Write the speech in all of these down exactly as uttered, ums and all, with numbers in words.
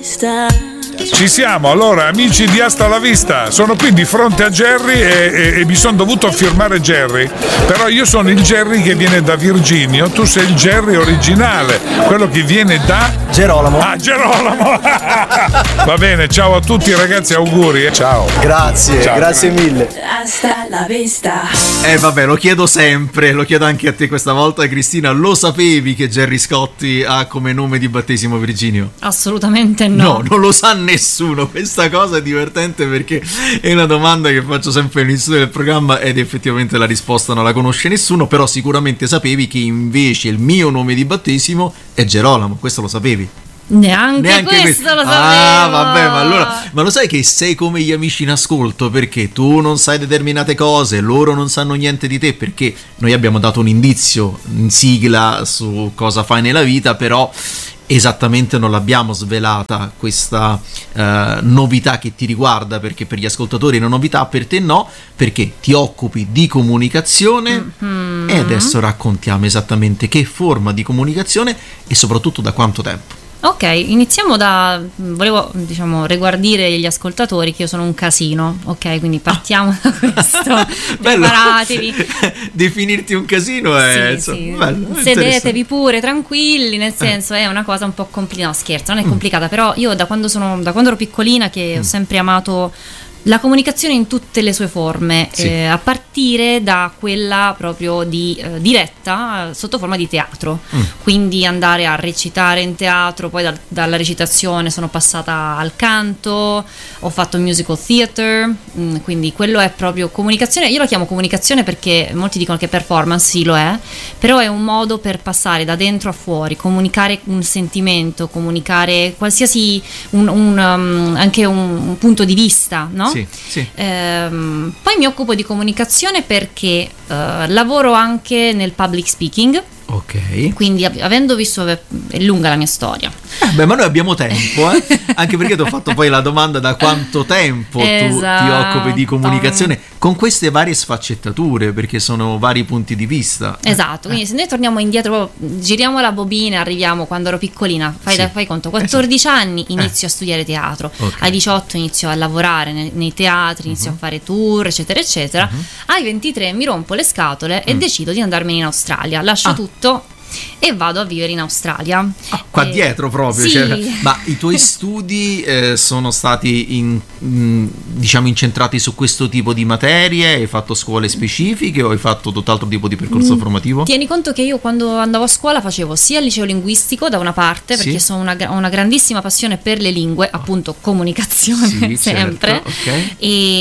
vista. Ci siamo, allora amici di Hasta la Vista, sono qui di fronte a Jerry e, e, e mi sono dovuto firmare Jerry, però io sono il Jerry che viene da Virginio, tu sei il Jerry originale, quello che viene da Gerolamo. Ah, Gerolamo! Va bene, ciao a tutti ragazzi, auguri. Eh. Ciao. Grazie, ciao, grazie grazie. mille. Hasta la vista. Eh vabbè, lo chiedo sempre, lo chiedo anche a te questa volta, Cristina, lo sapevi che Gerry Scotti ha come nome di battesimo Virginio? Assolutamente no. No, non lo sa nessuno. Questa cosa è divertente perché è una domanda che faccio sempre all'inizio del programma ed effettivamente la risposta non la conosce nessuno, però sicuramente sapevi che invece il mio nome di battesimo è Gerolamo, questo lo sapevi? Neanche, Neanche questo, questo lo sapevo. Ah vabbè, ma allora, ma lo sai che sei come gli amici in ascolto, perché tu non sai determinate cose, loro non sanno niente di te, perché noi abbiamo dato un indizio in sigla su cosa fai nella vita, però esattamente non l'abbiamo svelata questa uh, novità che ti riguarda, perché per gli ascoltatori è una novità, per te no, perché ti occupi di comunicazione mm-hmm. e adesso raccontiamo esattamente che forma di comunicazione e soprattutto da quanto tempo. Ok, iniziamo da, volevo diciamo riguardire gli ascoltatori che io sono un casino, ok, quindi partiamo ah. da questo, preparatevi. Definirti un casino è sì, insomma, sì. bello, sedetevi pure tranquilli, nel senso è una cosa un po' complicata, no scherzo, non è complicata, mm. però io da quando sono, da quando ero piccolina che mm. ho sempre amato la comunicazione in tutte le sue forme, sì. eh, a partire da quella proprio di eh, diretta sotto forma di teatro, mm. quindi andare a recitare in teatro, poi da, dalla recitazione sono passata al canto, ho fatto musical theater, mm, quindi quello è proprio comunicazione. Io lo chiamo comunicazione perché molti dicono che performance, sì lo è, però è un modo per passare da dentro a fuori, comunicare un sentimento, comunicare qualsiasi un, un, um, anche un, un punto di vista, no? Sì, sì. Ehm, poi mi occupo di comunicazione perché eh, lavoro anche nel public speaking. Ok. Quindi avendo visto, è lunga la mia storia. Eh beh, ma noi abbiamo tempo, eh? Anche perché ti ho fatto poi la domanda da quanto tempo esatto. tu ti occupi di comunicazione con queste varie sfaccettature, perché sono vari punti di vista. Esatto, quindi se noi torniamo indietro, giriamo la bobina, arriviamo quando ero piccolina, fai, sì. da, fai conto, quattordici esatto. anni inizio eh. a studiare teatro, okay. ai diciotto inizio a lavorare nei, nei teatri, inizio uh-huh. a fare tour, eccetera, eccetera, uh-huh. ai ventitré mi rompo le scatole e mm. decido di andarmene in Australia, lascio ah. tutto e vado a vivere in Australia. Ah, qua e... dietro proprio, sì. cioè, ma i tuoi studi eh, sono stati in, mh, diciamo incentrati su questo tipo di materie? Hai fatto scuole specifiche o hai fatto tutt'altro tipo di percorso mm, formativo? Tieni conto che io quando andavo a scuola facevo sia il liceo linguistico da una parte, perché sì. sono una, ho una grandissima passione per le lingue, appunto comunicazione sì, sempre, certo. okay.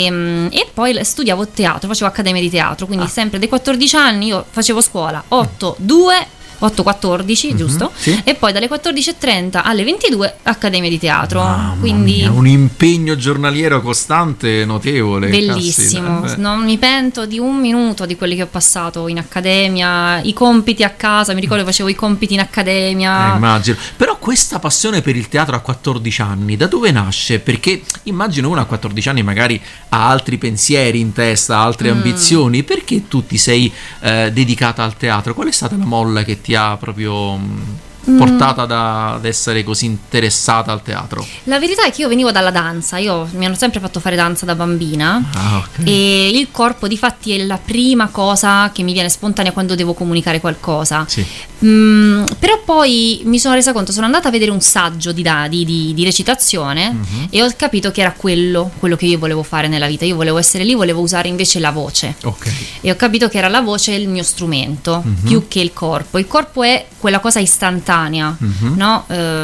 e, e poi studiavo teatro, facevo accademia di teatro, quindi ah. sempre dai quattordici anni io facevo scuola otto due otto quattordici, mm-hmm, giusto? Sì. E poi dalle quattordici e trenta alle ventidue accademia di teatro. Mamma quindi mia, un impegno giornaliero costante notevole. Bellissimo. Cassina. Non mi pento di un minuto di quelli che ho passato in accademia, i compiti a casa, mi ricordo che facevo i compiti in accademia. Eh, immagino. Però questa passione per il teatro a quattordici anni, da dove nasce? Perché immagino uno a quattordici anni magari ha altri pensieri in testa, altre mm. ambizioni. Perché tu ti sei eh, dedicata al teatro? Qual è stata la molla che ti ti ha proprio mm. portata da, ad essere così interessata al teatro? La verità è che io venivo dalla danza, io mi hanno sempre fatto fare danza da bambina ah, okay. e il corpo difatti è la prima cosa che mi viene spontanea quando devo comunicare qualcosa. Sì. Mm, però poi mi sono resa conto, sono andata a vedere un saggio di, di, di, di recitazione mm-hmm. e ho capito che era quello quello che io volevo fare nella vita. Io volevo essere lì, volevo usare invece la voce, okay. e ho capito che era la voce il mio strumento mm-hmm. più che il corpo. Il corpo è quella cosa istantanea, mm-hmm. no?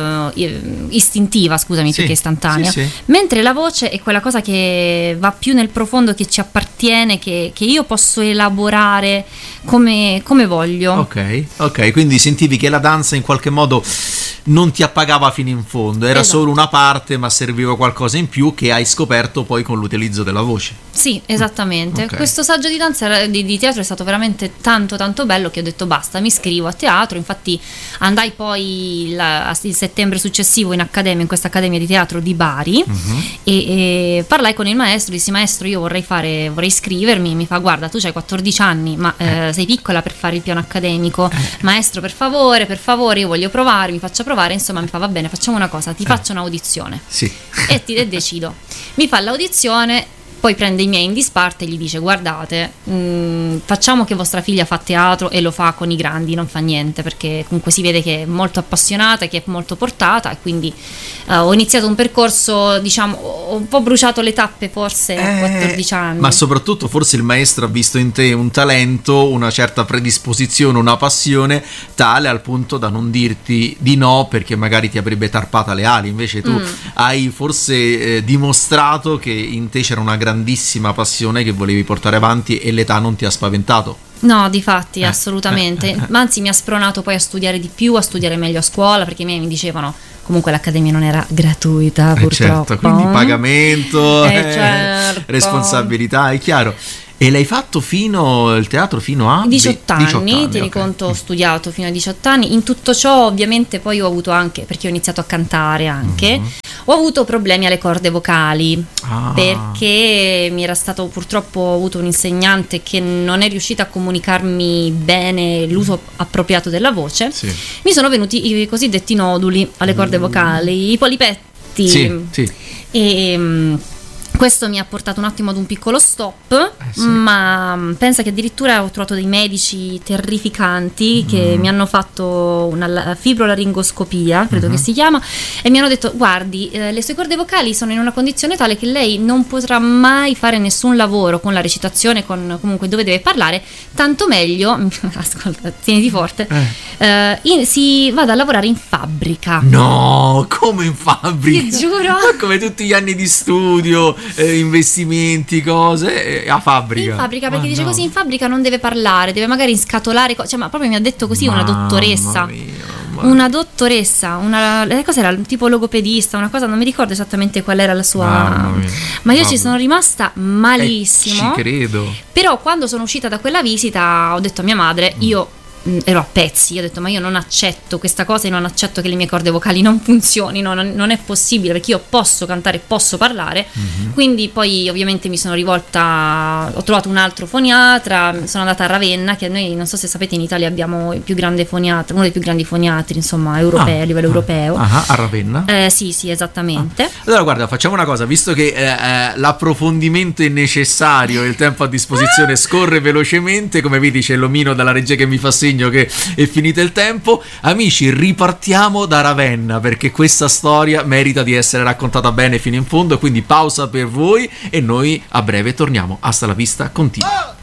Uh, istintiva, scusami, sì. più che istantanea, sì, sì. mentre la voce è quella cosa che va più nel profondo, che ci appartiene, che, che io posso elaborare come, come voglio. Ok, ok, quindi sentivi che la danza in qualche modo non ti appagava fino in fondo, era esatto. solo una parte, ma serviva qualcosa in più che hai scoperto poi con l'utilizzo della voce. Sì, esattamente. Okay. Questo saggio di danza di, di teatro è stato veramente tanto tanto bello che ho detto basta, mi iscrivo a teatro. Infatti andai poi la, il settembre successivo in accademia, in questa accademia di teatro di Bari, uh-huh. e, e parlai con il maestro, dissi maestro io vorrei fare, vorrei iscrivermi, mi fa guarda tu c'hai quattordici anni ma eh, sei piccola per fare il piano accademico, maestro per favore, per favore io voglio provare, mi faccia provare, insomma mi fa va bene facciamo una cosa, ti faccio un'audizione sì. e ti e decido, mi fa l'audizione. Poi prende i miei in disparte e gli dice guardate mh, facciamo che vostra figlia fa teatro e lo fa con i grandi, non fa niente perché comunque si vede che è molto appassionata, che è molto portata e quindi uh, ho iniziato un percorso, diciamo ho un po' bruciato le tappe forse a eh, quattordici anni. Ma soprattutto forse il maestro ha visto in te un talento, una certa predisposizione, una passione tale al punto da non dirti di no perché magari ti avrebbe tarpata le ali, invece tu mm. hai forse eh, dimostrato che in te c'era una grande grandissima passione che volevi portare avanti e l'età non ti ha spaventato. No, difatti, eh, assolutamente. eh, eh, Ma anzi mi ha spronato poi a studiare di più, a studiare meglio a scuola, perché i miei mi dicevano comunque l'accademia non era gratuita, eh, purtroppo. Certo, quindi pagamento, eh, eh, certo. responsabilità, è chiaro. E l'hai fatto fino il teatro fino a diciotto anni, diciotto anni, tieni okay. conto, ho studiato fino ai diciotto anni. In tutto ciò ovviamente poi ho avuto anche, perché ho iniziato a cantare anche, uh-huh. ho avuto problemi alle corde vocali, ah. perché mi era stato, purtroppo ho avuto un insegnante che non è riuscita a comunicarmi bene l'uso appropriato della voce, sì. mi sono venuti i cosiddetti noduli alle corde vocali, i polipetti, sì, sì. e questo mi ha portato un attimo ad un piccolo stop, eh sì. ma pensa che addirittura ho trovato dei medici terrificanti che mm. mi hanno fatto una fibrolaringoscopia, credo mm-hmm. che si chiama, e mi hanno detto guardi, eh, le sue corde vocali sono in una condizione tale che lei non potrà mai fare nessun lavoro con la recitazione, con comunque dove deve parlare, tanto meglio, ascolta, tieniti forte, eh. Eh, in, si vada a lavorare in fabbrica. No, come in fabbrica? Ti giuro. Ma come tutti gli anni di studio, eh, investimenti, cose, eh, a fabbrica. In fabbrica, perché ma dice no. così in fabbrica non deve parlare, deve magari inscatolare cose, cioè, ma proprio mi ha detto così Mamma una dottoressa. Mia. Una dottoressa, una cos'era, tipo logopedista, una cosa, non mi ricordo esattamente qual era la sua, ma io Vabbè. ci sono rimasta malissimo. Eh, ci credo. Però quando sono uscita da quella visita ho detto a mia madre, io ero a pezzi, io ho detto ma io non accetto questa cosa e non accetto che le mie corde vocali non funzionino, non, non è possibile, perché io posso cantare, posso parlare, mm-hmm. quindi poi ovviamente mi sono rivolta, ho trovato un altro foniatra, sono andata a Ravenna, che noi non so se sapete in Italia abbiamo il più grande foniatra, uno dei più grandi foniatri insomma europei, ah, a livello ah, europeo. Ah, a Ravenna? Eh, sì sì esattamente. Ah. Allora guarda, facciamo una cosa, visto che eh, eh, l'approfondimento è necessario e il tempo a disposizione scorre velocemente, come vedi c'è l'omino dalla regia che mi fa segno che è finito il tempo, amici, ripartiamo da Ravenna perché questa storia merita di essere raccontata bene fino in fondo, quindi pausa per voi e noi a breve torniamo. Hasta la vista, continua.